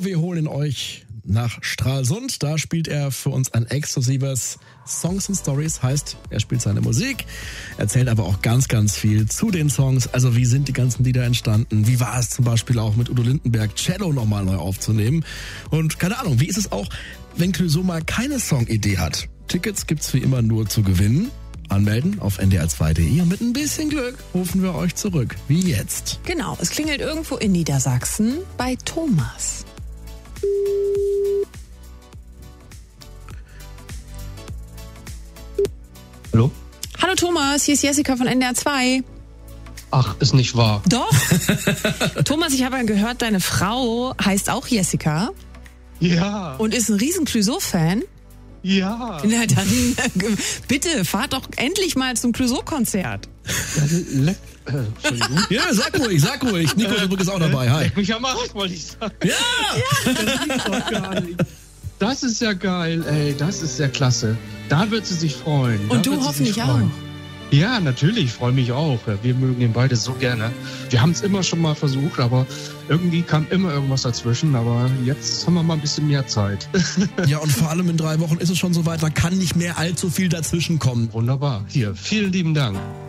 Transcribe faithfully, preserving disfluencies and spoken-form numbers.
wir holen euch nach Stralsund. Da spielt er für uns ein exklusives Songs and Stories. Heißt, er spielt seine Musik, erzählt aber auch ganz, ganz viel zu den Songs. Also wie sind die ganzen Lieder entstanden? Wie war es zum Beispiel auch mit Udo Lindenberg Cello nochmal neu aufzunehmen? Und keine Ahnung, wie ist es auch, wenn Clouseau mal keine Songidee hat? Tickets gibt's wie immer nur zu gewinnen. Anmelden auf n d r zwei punkt d e und mit ein bisschen Glück rufen wir euch zurück. Wie jetzt. Genau, es klingelt irgendwo in Niedersachsen bei Thomas. Hallo? Hallo Thomas, hier ist Jessica von N D R zwei. Ach, ist nicht wahr. Doch. Thomas, ich habe gehört, deine Frau heißt auch Jessica. Ja. Und ist ein riesen Clouseau-Fan. Ja. Na dann, bitte, fahrt doch endlich mal zum Clouseau-Konzert. Le- äh, Entschuldigung. Ja, sag ruhig, sag ruhig. Nico Rübig ist auch dabei. Hi. Leck mich am Arsch, wollte ich sagen. Ja! Das gibt's doch gar nicht. Das ist ja geil, ey. Das ist ja klasse. Da wird sie sich freuen. Da Und du wird sie hoffentlich sich freuen. auch. Ja, natürlich, ich freue mich auch. Wir mögen ihn beide so gerne. Wir haben es immer schon mal versucht, aber irgendwie kam immer irgendwas dazwischen. Aber jetzt haben wir mal ein bisschen mehr Zeit. Ja, und vor allem in drei Wochen ist es schon soweit, da kann nicht mehr allzu viel dazwischen kommen. Wunderbar. Hier, vielen lieben Dank.